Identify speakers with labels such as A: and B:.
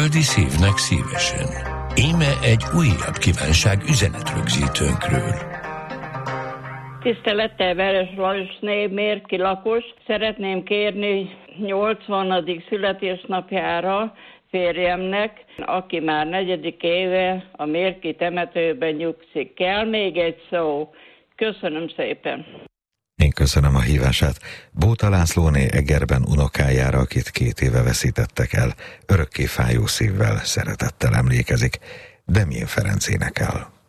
A: Földi szívnek szívesen. Íme egy újabb kívánság üzenetrögzítőnkről.
B: Tisztelettel Veres Lajosné, Mérki lakos. Szeretném kérni 80. születésnapjára férjemnek, aki már 4. éve a Mérki temetőben nyugszik. Kell még egy szó? Köszönöm szépen.
C: Én köszönöm a hívását. Bóta Lászlóné Egerben unokájára, akit 2 éve veszítettek el, örökké fájó szívvel, szeretettel emlékezik. Demjén Ferenc énekel.